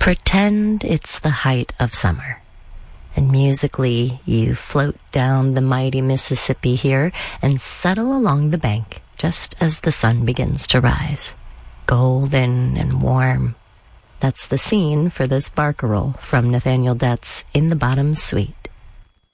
Pretend it's the height of summer, and musically you float down the mighty Mississippi here and settle along the bank just as the sun begins to rise, golden and warm. That's the scene for this barcarolle from Nathaniel Dett's In the Bottom Suite.